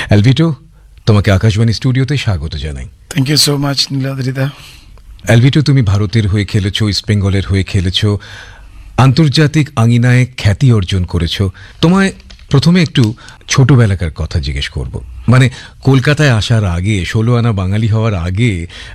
Alvito, তোমাকে আকাশবাণী স্টুডিওতে স্বাগত জানাই। Thank you so much নীলাদ্রিদা। Alvito, তুমি ভারতের হয়ে খেলেছো, ইস্ট বেঙ্গলের হয়ে খেলেছো, আন্তর্জাতিক আঙিনায় খ্যাতি অর্জন করেছো। তোমায় প্রথমে একটু ছোটবেলাকার কথা জিজ্ঞেস করব। মানে কলকাতায় আসার আগে, 16 আনা বাঙালি হওয়ার আগে